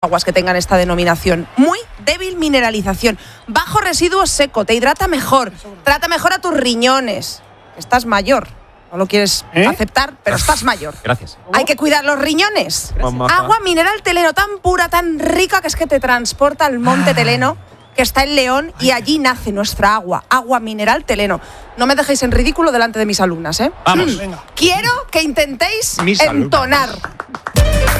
aguas que tengan esta denominación. Muy débil mineralización, bajo residuo seco, te hidrata mejor, trata mejor a tus riñones. Estás mayor, no lo quieres aceptar, pero estás mayor. Gracias. Hay que cuidar los riñones. Mamá. Agua mineral Teleno, tan pura, tan rica, que es que te transporta al monte Teleno, que está en León, y allí nace nuestra agua. Agua mineral Teleno. No me dejéis en ridículo delante de mis alumnas, ¿eh? Vamos. Quiero que intentéis Mis entonar. alumnas.